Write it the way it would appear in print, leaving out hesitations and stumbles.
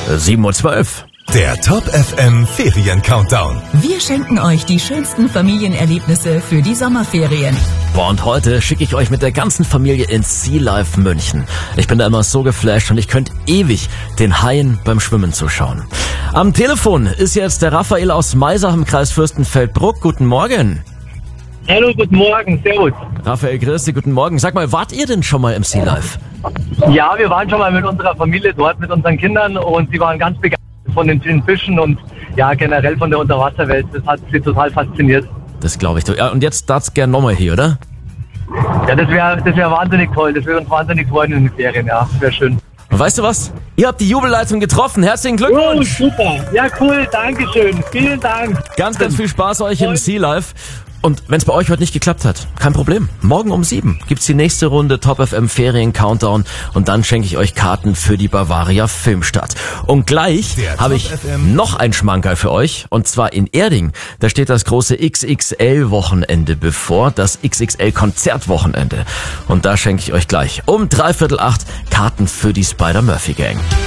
7:12 Uhr. Der Top FM Ferien Countdown. Wir schenken euch die schönsten Familienerlebnisse für die Sommerferien. Boah, und heute schicke ich euch mit der ganzen Familie ins Sea Life München. Ich bin da immer so geflasht und ich könnte ewig den Haien beim Schwimmen zuschauen. Am Telefon ist jetzt der Raphael aus Maisach im Kreis Fürstenfeldbruck. Guten Morgen. Hallo, guten Morgen, servus. Raphael, grüß dich, guten Morgen. Sag mal, wart ihr denn schon mal im Sea Life? Ja, wir waren schon mal mit unserer Familie dort, mit unseren Kindern, und sie waren ganz begeistert von den vielen Fischen und ja, generell von der Unterwasserwelt. Das hat sie total fasziniert. Das glaube ich. Ja, und jetzt darfst du gern nochmal hier, oder? Ja, das wär wahnsinnig toll. Das würde uns wahnsinnig freuen in den Ferien, ja. Wäre schön. Und weißt du was? Ihr habt die Jubelleitung getroffen. Herzlichen Oh, Glückwunsch. super. Ja, cool. Dankeschön. Vielen Dank. Ganz viel Spaß euch im Sea Life. Und wenn es bei euch heute nicht geklappt hat, kein Problem. Morgen um 7 gibt's die nächste Runde Top FM Ferien Countdown und dann schenke ich euch Karten für die Bavaria Filmstadt. Und gleich habe ich noch ein Schmankerl für euch, und zwar in Erding. Da steht das große XXL-Wochenende bevor, das XXL-Konzertwochenende. Und da schenke ich euch gleich um 7:45 Karten für die Spider-Murphy Gang.